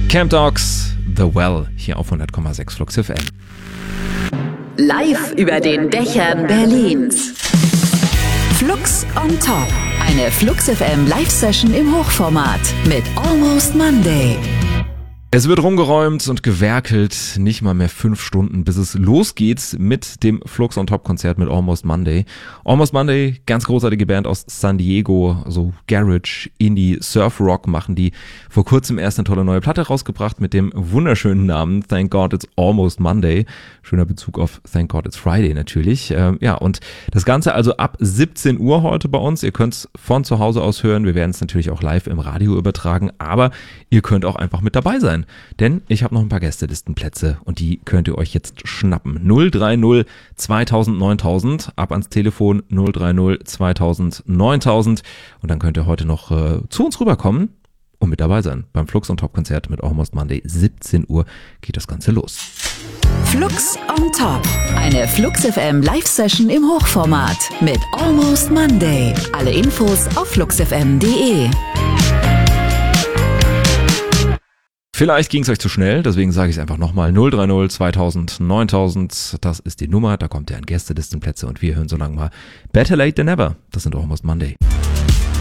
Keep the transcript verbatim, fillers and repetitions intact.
Camp Dogs, The Well, hier auf hundert Komma sechs Flux F M. Live über den Dächern Berlins. Flux on Top. Eine Flux F M Live-Session im Hochformat mit Almost Monday. Es wird rumgeräumt und gewerkelt, nicht mal mehr fünf Stunden, bis es losgeht mit dem Flux on Top Konzert mit Almost Monday. Almost Monday, ganz großartige Band aus San Diego, so Garage, Indie, Surf Rock machen die. Vor kurzem erst eine tolle neue Platte rausgebracht mit dem wunderschönen Namen Thank God It's Almost Monday. Schöner Bezug auf Thank God It's Friday natürlich. Ähm, ja, und das Ganze also ab siebzehn Uhr heute bei uns. Ihr könnt es von zu Hause aus hören. Wir werden es natürlich auch live im Radio übertragen, aber ihr könnt auch einfach mit dabei sein. Denn ich habe noch ein paar Gästelistenplätze und die könnt ihr euch jetzt schnappen. null drei null zweitausend neuntausend, ab ans Telefon null drei null zweitausend neuntausend und dann könnt ihr heute noch äh, zu uns rüberkommen und mit dabei sein. Beim Flux on Top Konzert mit Almost Monday, siebzehn Uhr geht das Ganze los. Flux on Top. Eine Flux F M Live-Session im Hochformat mit Almost Monday. Alle Infos auf flux f m punkt d e. Vielleicht ging es euch zu schnell, deswegen sage ich es einfach nochmal. null drei null zweitausend neuntausend, das ist die Nummer, da kommt ihr an Gästelistenplätze und wir hören so lange mal Better Late Than Never. Das sind Almost Monday.